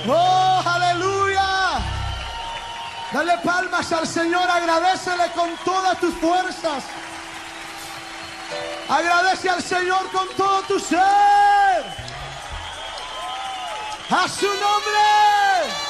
Oh, aleluya. Dale palmas al Señor, agradécele con todas tus fuerzas. Agradece al Señor con todo tu ser. A su nombre.